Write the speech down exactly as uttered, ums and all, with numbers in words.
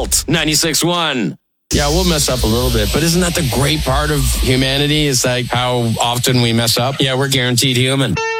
Alt ninety-six point one. Yeah, we'll mess up a little bit, but isn't that the great part of humanity? Is like how often we mess up? Yeah, we're guaranteed human.